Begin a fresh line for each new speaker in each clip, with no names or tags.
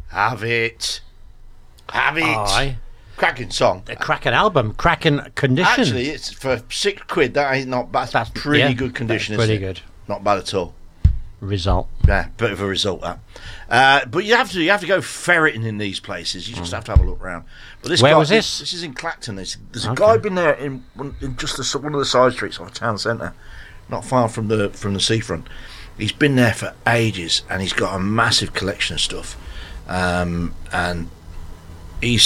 Have it.
Aye.
Cracking song.
A cracking album, cracking condition.
Actually, it's for £6. That ain't not bad. That's pretty good condition.
Pretty
isn't it?
good.
Not bad at all.
Result.
Yeah, bit of a result that. But you have to go ferreting in these places. You just have to have a look around. But this
Where
guy,
was this?
This is in Clacton. There's a guy been there in just one of the side streets of the town centre, not far from the seafront. He's been there for ages, and he's got a massive collection of stuff. And he's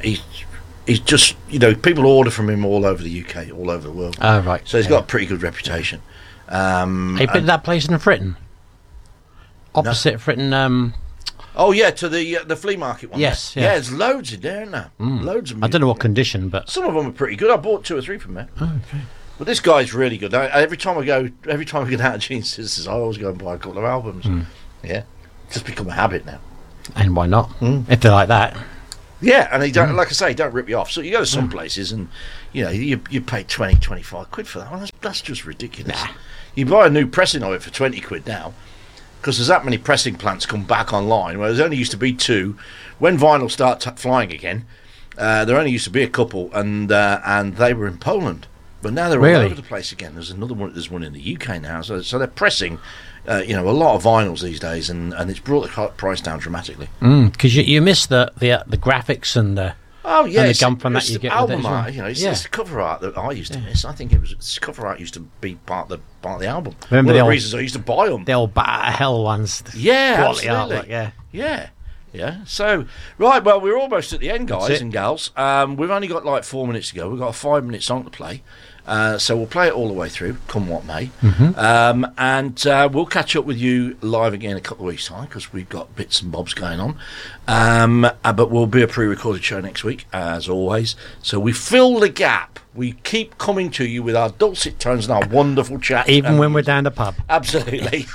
just, people order from him all over the UK, all over the world.
Oh, right.
So he's got a pretty good reputation.
Have you been to that place in Fritton? Opposite Fritton.
Oh yeah, to the flea market one.
Yes,
there.
yeah.
There's loads in there, isn't there? Loads of.
I don't know what condition, but
some of them are pretty good. I bought 2 or 3 from there.
Oh, okay.
But this guy's really good. Every time I get out of Gene Sisters, I always go and buy a couple of albums. Yeah, it's just become a habit now.
And why not? If they're like that.
Yeah, and he don't, like I say, don't rip you off. So you go to some places and you pay 20, 25 quid for that. Well, that's just ridiculous.
Nah.
You buy a new pressing of it for 20 quid now, because there's that many pressing plants come back online, where there only used to be 2. When vinyl started flying again, there only used to be a couple, and they were in Poland. But now they're all over the place again. There's another one. There's one in the UK now. So they're pressing, a lot of vinyls these days, and it's brought the price down dramatically.
Because you miss the graphics and the and the gum that you get
album
with it.
art. It's the cover art that I used to miss. I think cover art used to be part of the album.
Remember
one of the reasons I used to buy them.
The old Bat Out of Hell ones.
Yeah,
quality
absolutely.
Artwork,
Yeah. So, right, well, we're almost at the end, guys and gals. We've only got like 4 minutes to go. We've got a 5-minute song to play. So we'll play it all the way through, come what may. And we'll catch up with you live again in a couple of weeks' time, because we've got bits and bobs going on. But we'll be a pre-recorded show next week, as always. So we fill the gap. We keep coming to you with our dulcet tones and our wonderful chat.
Even when we're down the pub.
Absolutely.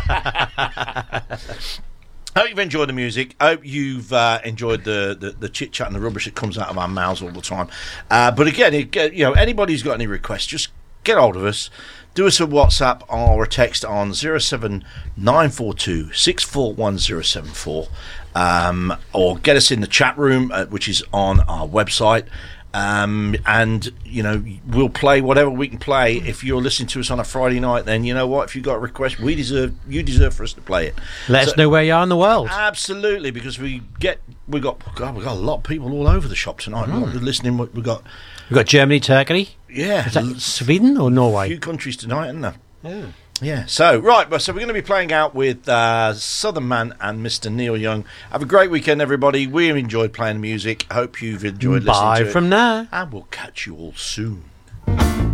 Hope you've enjoyed the music. Hope you've enjoyed the chit chat and the rubbish that comes out of our mouths all the time. But again, anybody who's got any requests, just get hold of us. Do us a WhatsApp or a text on 07942 641 or get us in the chat room, which is on our website. And we'll play whatever we can play. If you're listening to us on a Friday night, then you know what, if you've got a request, you deserve for us to play it.
Let us know where you are in the world.
Absolutely, because we've got a lot of people all over the shop tonight. We're listening. We've got
Germany, Turkey.
Yeah,
is that Sweden or Norway?
A few countries tonight, isn't there? Yeah. So right, so we're going to be playing out with Southern Man and Mr. Neil Young. Have a great weekend, everybody. We have enjoyed playing the music. Hope you've enjoyed listening to it.
Bye from now,
and we'll catch you all soon.